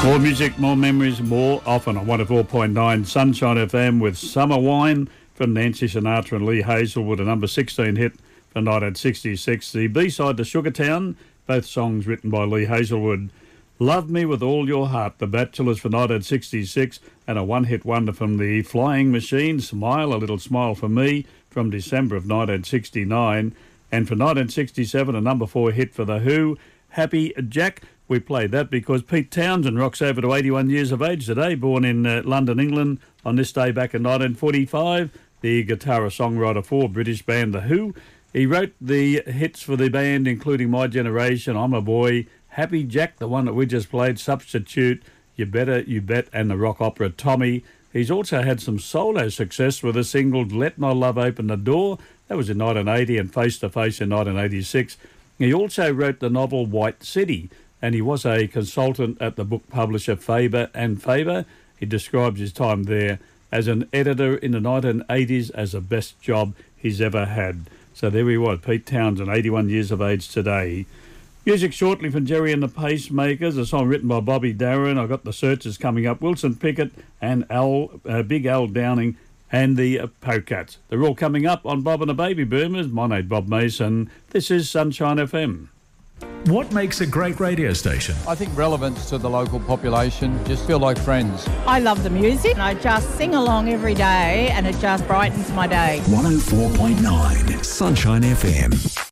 More music, more memories, more often on 104.9 Sunshine FM with Summer Wine from Nancy Sinatra and Lee Hazelwood, a number 16 hit from 1966. The B-side to Sugartown, both songs written by Lee Hazelwood. Love Me With All Your Heart, The Bachelors for 1966, and a one-hit wonder from the Flying Machine, Smile, A Little Smile for Me, from December of 1969. And for 1967, a number 4 hit for The Who, Happy Jack. We played that because Pete Townsend rocks over to 81 years of age today, born in London, England, on this day back in 1945. The guitarist-songwriter for British band The Who. He wrote the hits for the band, including My Generation, I'm a Boy, Happy Jack, the one that we just played, Substitute, You Better, You Bet, and the rock opera Tommy. He's also had some solo success with a single, Let My Love Open the Door. That was in 1980, and Face to Face in 1986. He also wrote the novel White City, and he was a consultant at the book publisher Faber and Faber. He describes his time there as an editor in the 1980s as the best job he's ever had. So there he was, Pete Townsend, 81 years of age today. Music shortly from Jerry and the Pacemakers, a song written by Bobby Darin. I've got the Searchers coming up, Wilson Pickett and Big Al Downing and the Polecats. They're all coming up on Bob and the Baby Boomers. My name's Bob Mason. This is Sunshine FM. What makes a great radio station? I think relevance to the local population, just feel like friends. I love the music. I just sing along every day and it just brightens my day. 104.9 Sunshine FM.